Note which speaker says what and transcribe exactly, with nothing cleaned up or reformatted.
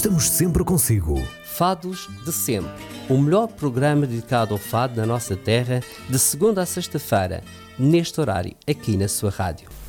Speaker 1: estamos sempre consigo.
Speaker 2: Fados de Sempre, o melhor programa dedicado ao fado na nossa terra, de segunda a sexta-feira, neste horário, aqui na sua rádio.